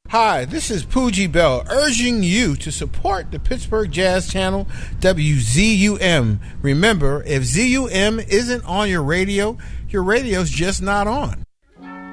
Hi, this is Poogie Bell urging you to support the Pittsburgh Jazz Channel, WZUM. Remember, if ZUM isn't on your radio's just not on.